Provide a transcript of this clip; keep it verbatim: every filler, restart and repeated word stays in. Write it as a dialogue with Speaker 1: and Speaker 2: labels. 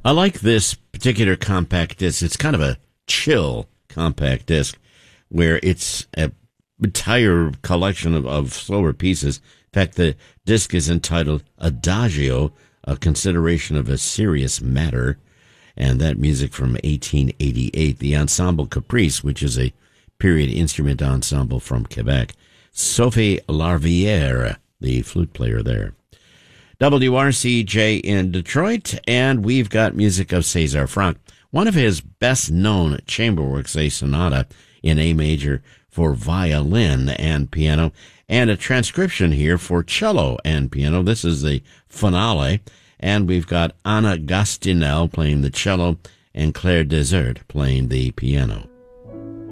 Speaker 1: I like this particular compact disc. It's kind of a chill compact disc where it's an entire collection of, of slower pieces. In fact, the disc is entitled Adagio, a consideration of a serious matter, and that music from eighteen eighty-eight. The Ensemble Caprice, which is a period instrument ensemble from Quebec. Sophie Larviere, the flute player there. W R C J in Detroit, and we've got music of César Franck. One of his best-known chamber works, a sonata in A major for violin and piano, and a transcription here for cello and piano. This is the finale, and we've got Anna Gastinel playing the cello and Claire Desert playing the piano.